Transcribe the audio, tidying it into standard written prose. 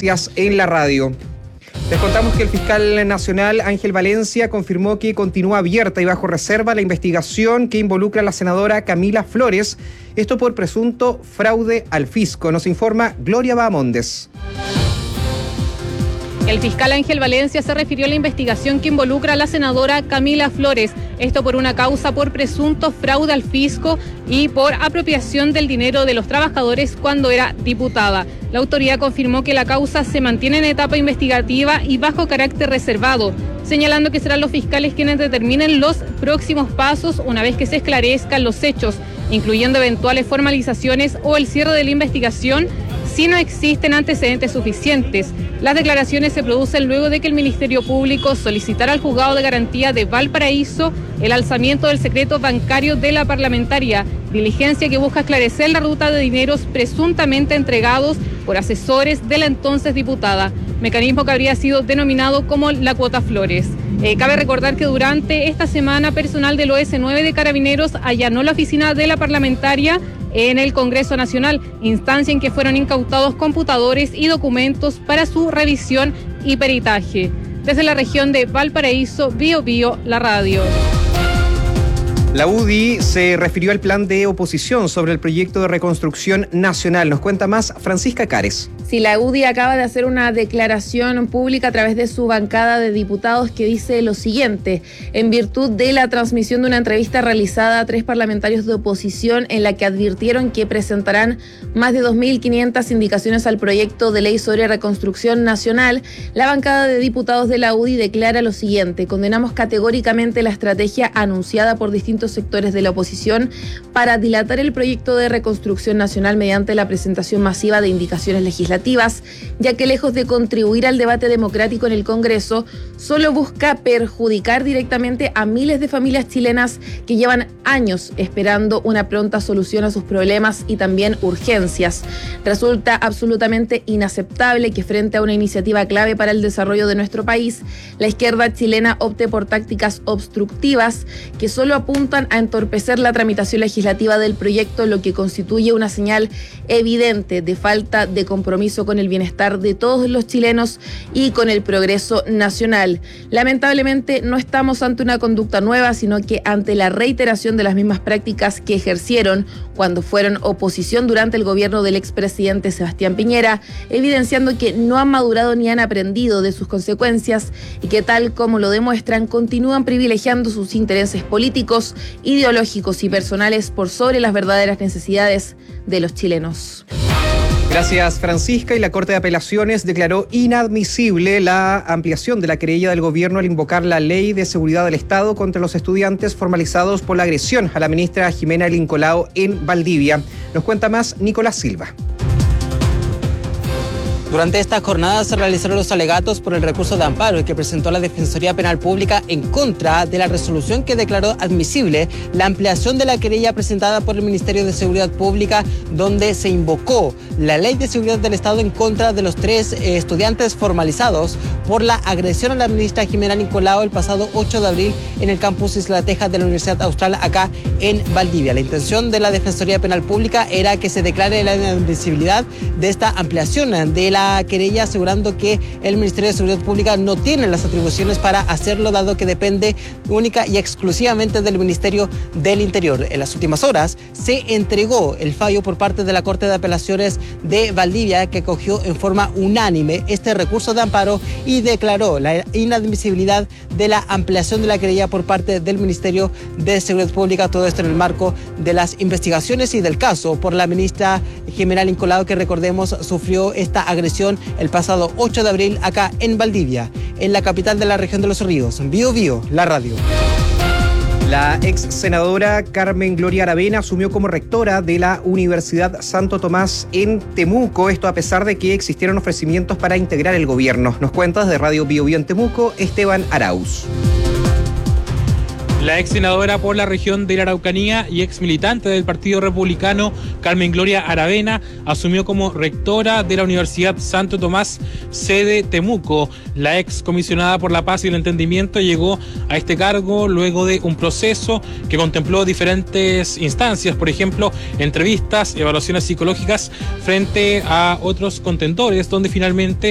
Noticias en la Radio. Les contamos que el fiscal nacional Ángel Valencia confirmó que continúa abierta y bajo reserva la investigación que involucra a la senadora Camila Flores, esto por presunto fraude al fisco. Nos informa Gloria Bahamondes. El fiscal Ángel Valencia se refirió a la investigación que involucra a la senadora Camila Flores, esto por una causa por presunto fraude al fisco y por apropiación del dinero de los trabajadores cuando era diputada. La autoridad confirmó que la causa se mantiene en etapa investigativa y bajo carácter reservado, señalando que serán los fiscales quienes determinen los próximos pasos una vez que se esclarezcan los hechos, incluyendo eventuales formalizaciones o el cierre de la investigación si no existen antecedentes suficientes. Las declaraciones se producen luego de que el Ministerio Público solicitara al Juzgado de Garantía de Valparaíso el alzamiento del secreto bancario de la parlamentaria, diligencia que busca esclarecer la ruta de dineros presuntamente entregados por asesores de la entonces diputada, mecanismo que habría sido denominado como la cuota Flores. Cabe recordar que durante esta semana personal del OS9 de Carabineros allanó la oficina de la parlamentaria en el Congreso Nacional, instancia en que fueron incautados computadores y documentos para su revisión y peritaje. Desde la región de Valparaíso, Bío Bío, la radio. La UDI se refirió al plan de oposición sobre el proyecto de reconstrucción nacional. Nos cuenta más Francisca Cares. Sí, la UDI acaba de hacer una declaración pública a través de su bancada de diputados que dice lo siguiente: en virtud de la transmisión de una entrevista realizada a 3 parlamentarios de oposición en la que advirtieron que presentarán más de 2.500 indicaciones al proyecto de ley sobre reconstrucción nacional, la bancada de diputados de la UDI declara lo siguiente: condenamos categóricamente la estrategia anunciada por distintos sectores de la oposición para dilatar el proyecto de reconstrucción nacional mediante la presentación masiva de indicaciones legislativas, ya que lejos de contribuir al debate democrático en el Congreso, solo busca perjudicar directamente a miles de familias chilenas que llevan años esperando una pronta solución a sus problemas y también urgencias. Resulta absolutamente inaceptable que frente a una iniciativa clave para el desarrollo de nuestro país, la izquierda chilena opte por tácticas obstructivas que solo apuntan a entorpecer la tramitación legislativa del proyecto, lo que constituye una señal evidente de falta de compromiso con el bienestar de todos los chilenos y con el progreso nacional. Lamentablemente no estamos ante una conducta nueva, sino que ante la reiteración de las mismas prácticas que ejercieron cuando fueron oposición durante el gobierno del expresidente Sebastián Piñera, evidenciando que no han madurado ni han aprendido de sus consecuencias y que, tal como lo demuestran, continúan privilegiando sus intereses políticos, ideológicos y personales por sobre las verdaderas necesidades de los chilenos. Gracias, Francisca. Y la Corte de Apelaciones declaró inadmisible la ampliación de la querella del gobierno al invocar la Ley de Seguridad del Estado contra los estudiantes formalizados por la agresión a la ministra Jimena Lincolao en Valdivia. Nos cuenta más Nicolás Silva. Durante esta jornada se realizaron los alegatos por el recurso de amparo que presentó la Defensoría Penal Pública en contra de la resolución que declaró admisible la ampliación de la querella presentada por el Ministerio de Seguridad Pública, donde se invocó la Ley de Seguridad del Estado en contra de los 3 estudiantes formalizados por la agresión a la ministra Jimena Lincolao el pasado 8 de abril en el campus Isla Tejas de la Universidad Austral acá en Valdivia. La intención de la Defensoría Penal Pública era que se declare la inadmisibilidad de esta ampliación de la querella, asegurando que el Ministerio de Seguridad Pública no tiene las atribuciones para hacerlo, dado que depende única y exclusivamente del Ministerio del Interior. En las últimas horas se entregó el fallo por parte de la Corte de Apelaciones de Valdivia, que acogió en forma unánime este recurso de amparo y declaró la inadmisibilidad de la ampliación de la querella por parte del Ministerio de Seguridad Pública, todo esto en el marco de las investigaciones y del caso por la ministra Jimena Lincolao, que recordemos sufrió esta agresión el pasado 8 de abril acá en Valdivia, en la capital de la región de Los Ríos. Bío Bío, la radio. La ex senadora Carmen Gloria Aravena asumió como rectora de la Universidad Santo Tomás en Temuco, esto a pesar de que existieron ofrecimientos para integrar el gobierno. Nos cuenta desde Radio Bío Bío en Temuco, Esteban Arauz. La ex senadora por la región de la Araucanía y ex militante del Partido Republicano, Carmen Gloria Aravena, asumió como rectora de la Universidad Santo Tomás, sede Temuco. La ex comisionada por la paz y el entendimiento llegó a este cargo luego de un proceso que contempló diferentes instancias, por ejemplo, entrevistas, evaluaciones psicológicas frente a otros contendores, donde finalmente